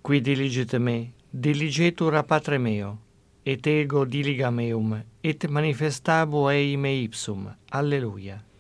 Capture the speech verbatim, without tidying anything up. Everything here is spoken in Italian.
Qui diligite me, diligetur a Patre meo, et ego diligam eum, et manifestabo ei me ipsum. Alleluia.